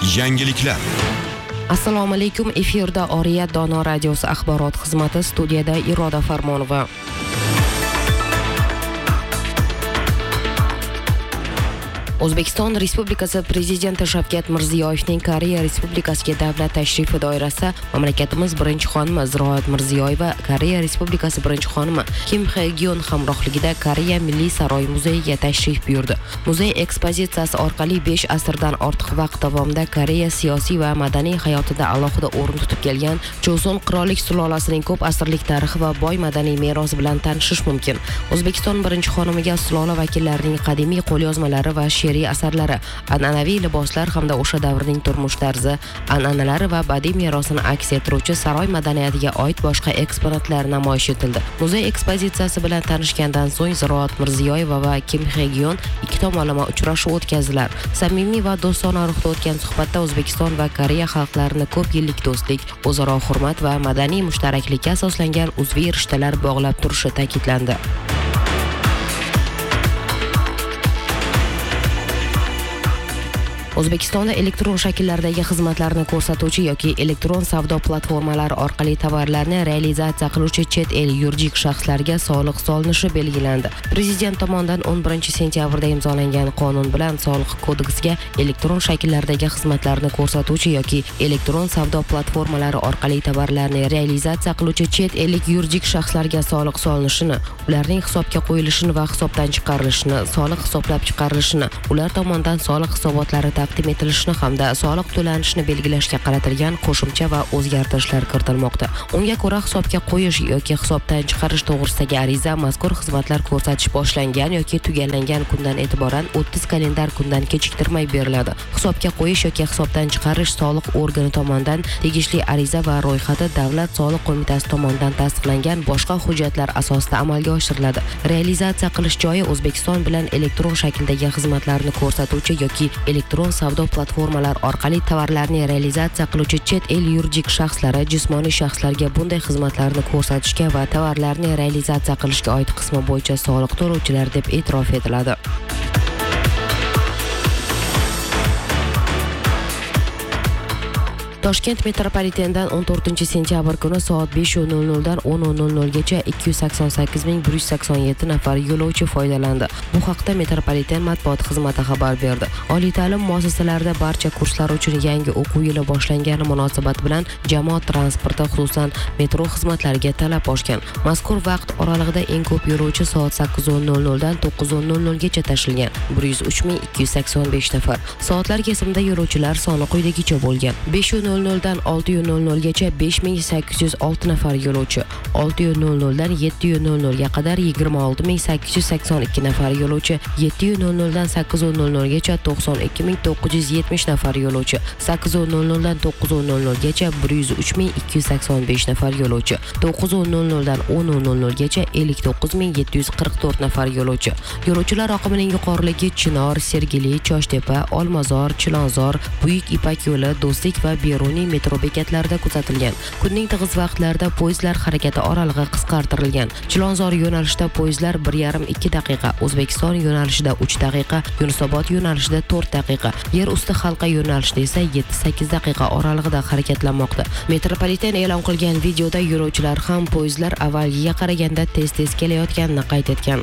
Yangiliklar. Assalomu alaykum. Efirda Oriyat Dono radiosi axborot xizmati, studiyada Iroda Farmonova. O'zbekiston Respublikasi Prezidenti Shavkat Mirziyoyevning Koreya Respublikasiga davlat tashrifi doirasida mamlakatimiz birinchi xonimi Ziroat Mirziyoyeva Koreya Respublikasi birinchi xonimi Kim Hye-gyon hamrohligida Koreya Milliy saroy muzeyiga tashrif buyurdi. Muzey ekspozitsiyasi orqali 5 asrdan ortiq vaqt davomida Koreya siyosiy va madaniy hayotida alohida o'rin tutib kelgan Choson qirollik sulolasining ko'p asrlik tarixi va boy madaniy merosi bilan tanishish mumkin. O'zbekiston birinchi xonimiga sulola vakillarining qadimiy qo'lyozmalari va she'riy asarlari, an'anaviy liboslar hamda o'sha davrning turmush tarzi, an'analari va badiiy merosini aks ettiruvchi saroy madaniyatiga oid boshqa eksponatlar namoyish etildi. Muzey ekspozitsiyasi bilan tanishgandan so'ng Ziroat Mirziyoyeva va Kim Hye-gyon ikki tomonlama uchrashuv o'tkazdilar. Samimiy va do'stona ruhda o'tgan suhbatda O'zbekiston va Koreya xalqlarini ko'p yillik do'stlik, o'zaro hurmat va madaniy mushtaraklikka asoslangan uzviy rishtalar bog'lab turishi ta'kidlandi. O'zbekistonda elektron shakllardagi xizmatlarni ko'rsatuvchi yoki elektron savdo platformalari orqali tovarlarni realizatsiya qiluvchi chet el yuridik shaxslarga soliq solinishi belgilandi. Prezident tomonidan 11 sentyabrda imzolangan qonun bilan soliq kodeksiga elektron shakllardagi xizmatlarni ko'rsatuvchi yoki elektron savdo platformalari orqali tovarlarni realizatsiya qiluvchi chet ellik yuridik shaxslarga soliq solinishini, ularning hisobga qo'yilishini va hisobdan chiqarilishini, soliq hisoblab chiqarilishini, ular tomonidan soliq hisobotlari taqdim etilishini hamda soliq to'lanishini belgilashga qaratilgan qo'shimcha va o'zgartirishlar kiritilmoqda. Unga ko'ra hisobga qo'yish yoki hisobdan chiqarish to'g'risidagi ariza mazkur xizmatlar ko'rsatish boshlangan yoki tugallangan kundan e'tiboran 30 kalendar kundan kechiktirmay beriladi. Hisobga qo'yish yoki hisobdan chiqarish soliq organi tomonidan tegishli ariza va ro'yxati Davlat soliq qo'mitasi tomonidan tasdiqlangan boshqa hujjatlar asosida amalga oshiriladi. Realizatsiya qilish joyi O'zbekiston bilan elektron shakldagi xizmatlarni ko'rsatuvchi yoki elektron savdo platformalar orqali tovarlarni realizatsiya qiluvchi chet el yuridik shaxslari jismoniy shaxslarga bunday xizmatlarni ko'rsatishga va tovarlarni realizatsiya qilishga oid qismi bo'yicha soliq to'lovchilar deb e'tirof etiladi. Toshkent metropolitenidan 14 sentyabr kuni soat 5:00 dan 10:00 gacha 288.187 nafar yo'lovchi foydalandi. Bu haqda metropoliten matbuot xizmati xabar berdi. Oliy ta'lim muassasalarida barcha kurslar uchun yangi o'quv yili boshlangani munosabati bilan jamoat transporti, xususan metro xizmatlariga talab oshgan. Mazkur vaqt oralig'ida eng ko'p yo'lovchi soat 8:00 dan 9:00 gacha tashilgan. 103.285 nafar. Soatlar kesimida yo'lovchilar soni quyidagicha bo'lgan. 5:00 dan 6:00 gacha 5806 nafar yo'lovchi, 6:00 dan 7:00 ga qadar 26882 nafar yo'lovchi, 7:00 dan 8:00 gacha 92970 nafar yo'lovchi, 8:00 dan 9:00 gacha 103285 nafar yo'lovchi, 9:00 dan 10:00 gacha 59744 nafar yo'lovchi. Yo'lovchilar oqimining yuqoriligi Chinor, Sergeli, Choshtepa, Olmazor, Chilonzor, Buyuk Ipak yo'li, Do'stlik va Beruniy metro bekatlarida kuzatilgan. Kunning tig'iz vaqtlarida poyezdlar harakati oralig'i qisqartirilgan. Chilonzor yo'nalishida poyezdlar 1,5-2 daqiqa, O'zbekiston yo'nalishida 3 daqiqa, Yunusobod yo'nalishida 4 daqiqa, yer usti halqa yo'nalishida esa 7-8 daqiqa oralig'ida harakatlanmoqda. Metropoliten e'lon qilgan videoda yo'lovchilar ham poyezdlar avvalgiga qaraganda tez-tez kelayotganini qayd etgan.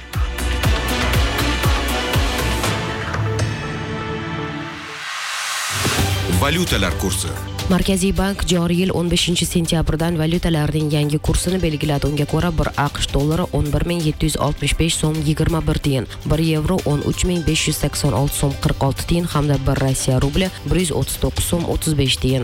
Valyutalar kursi. Markaziy bank joriy yil 15 sentyabrdan valyutalarning yangi kursini belgiladi. Unga ko'ra 1 AQSh dollari 11765 so'm 21 tiyin, 1 yevro 13586 so'm 46 tiyin hamda 1 Rossiya rubli 139 so'm 35 tiyin.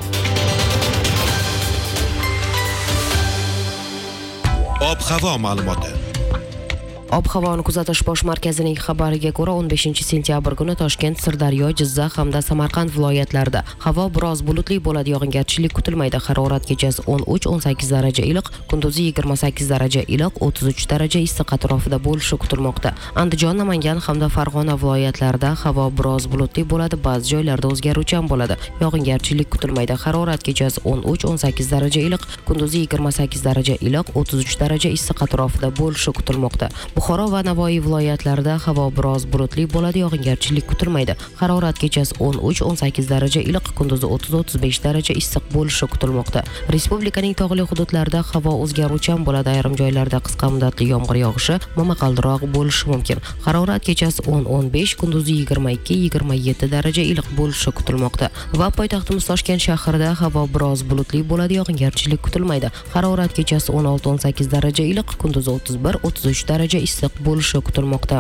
Ob-havo ma'lumoti. Ob-havoni kuzatish bosh markazining xabariga ko'ra 15 sentyabr kuni Toshkent, Sirdaryo, Jizzax hamda Samarqand viloyatlarida havo biroz bulutli bo'ladi, yog'ingarchilik kutilmaydi. Harorat kechasi 13-18 daraja iliq, kunduzi 28 daraja iliq, 33 daraja issiq atrofida bo'lishi kutilmoqda. Andijon, Namangan hamda Farg'ona viloyatlarida havo biroz bulutli bo'ladi, ba'zi joylarda o'zgaruvchan bo'ladi. Yog'ingarchilik kutilmaydi. Harorat kechasi 13-18 daraja iliq, kunduzi 28 daraja iliq, 33 daraja issiq atrofida bo'lishi kutilmoqda. Bu Buxoro va Navoiy viloyatlarida havo biroz bulutli bo'ladi, yog'ingarchilik kutilmaydi. Harorat kechasi 13-18 daraja iliq, kunduzi 30-35 daraja issiq bo'lishi kutilmoqda. Respublikaning tog'li hududlarida havo o'zgaruvchan bo'ladi, ayrim joylarda qisqa muddatli yomg'ir yog'ishi momaqaldiroq bo'lishi mumkin. Harorat kechasi 10-15, kunduzi 22-27 daraja iliq bo'lishi kutilmoqda. Va poytaxtimiz Toshkent shahrida havo biroz bulutli bo'ladi, yog'ingarchilik kutilmaydi. Harorat kechasi 16-18 daraja iliq, kunduzi 31-33 daraja issiq bo'lishi kutilmoqda.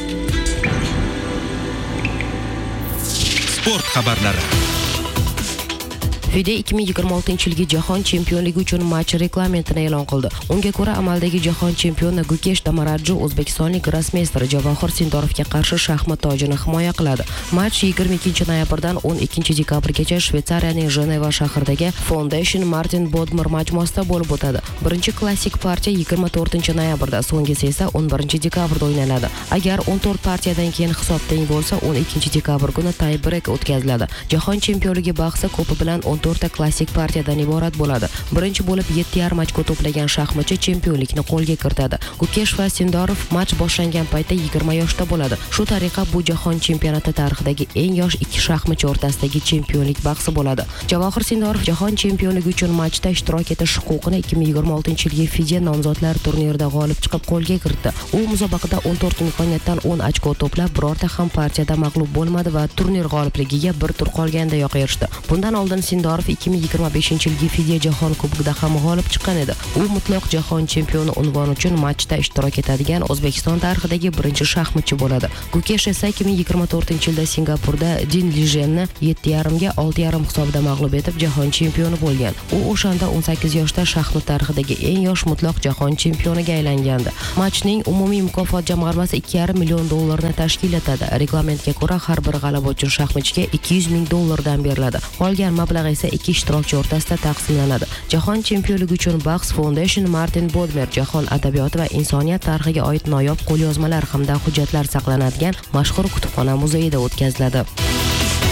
Sport xabarlari. FIDE 2026-yilgi jahon chempionligi uchun match reglamentini e'lon qildi. Unga ko'ra, amaldagi jahon chempioni Gukesh Damarajju o'zbekistonlik grossmeyster Javohir Sindorovga qarshi shaxmat tojini himoya qiladi. Match 22-noyabrdan 12-dekabrgacha Shveysariyaning Jeneva shahridagi Foundation Martin Bodmer majmuasida bo'lib o'tadi. Birinchi klassik partiya 24-noyabrda, so'nggisi esa 11-dekabrda o'ynaladi. Agar 14 partiyadan keyin hisob teng bo'lsa, 12-dekabr kuni tie-break o'tkaziladi. Jahon chempionligi bahsi ko'pi bilan 14 klassik partiyadan iborat bo'ladi. Birinchi bo'lib 7,5 ochko to'plagan shaxmatchi chempionlikni qo'lga kiritadi. Gukesh va Sindorov match boshlangan paytda 20 yoshda bo'ladi. Shu tariqa bu jahon chempionati tarixidagi eng yosh ikki shaxmatchi o'rtasidagi chempionlik bahsi bo'ladi. Javohir Sindorov jahon chempionligi uchun matchda ishtirok etish huquqini 2026-yilgi FIDE nomzodlar turnirida g'olib chiqib qo'lga kiritdi. U musobaqada 14 imkoniyatdan 10 ochko to'plab, birorta ham partiyada mag'lub bo'lmadi va turnir g'olibligiga bir tur qolgandayoq erishdi. Bundan oldin Sindorov 2025-yilgi FIDE jahon kubogida ham g'olib chiqqan edi. U mutlaq jahon chempioni unvoni uchun matchda ishtirok etadigan O'zbekiston tarixidagi birinchi shaxmatchi bo'ladi. Gukesh esa 2024-yilda Singapurda Din Lijenni 7,5 ga 6,5 hisobda mag'lub etib jahon chempioni bo'lgan. U o'shanda 18 yoshda shaxmat tarixidagi eng yosh mutlaq jahon chempioniga aylangandi. Matchning umumiy mukofot jamg'armasi $2,5 million tashkil etadi. Reglamentga ko'ra har bir g'alaba uchun shaxmatchiga $200 ming beriladi. Qolgan mablag' esa ikki ishtirokchi o'rtasida taqsimlanadi. Jahon chempionligi uchun bahs Foundation Martin Bodmer jahon adabiyoti va insoniyat tarixiga oid noyob qo'lyozmalar hamda hujjatlar saqlanadigan mashhur kutubxona muzeyida o'tkaziladi.